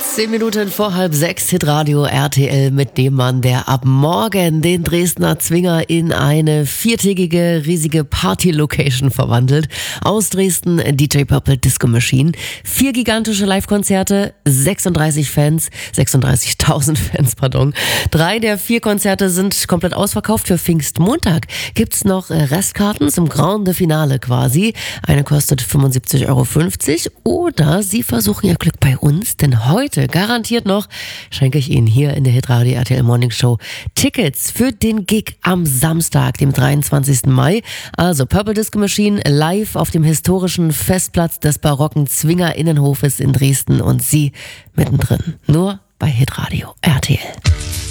10 Minuten vor 5:30, Hitradio RTL mit dem Mann, der ab morgen den Dresdner Zwinger in eine 4-tägige riesige Party-Location verwandelt. Aus Dresden DJ Purple Disco Machine. 4 gigantische Live-Konzerte, 36.000 Fans, pardon. 3 der 4 Konzerte sind komplett ausverkauft. Für Pfingstmontag gibt's noch Restkarten zum Grande Finale quasi. Eine kostet 75,50 € oder Sie versuchen Ihr Glück bei uns, denn heute garantiert noch schenke ich Ihnen hier in der Hitradio RTL Morning Show Tickets für den Gig am Samstag, dem 23. Mai. Also Purple Disco Machine live auf dem historischen Festplatz des barocken Zwinger Innenhofes in Dresden und Sie mittendrin. Nur bei Hitradio RTL.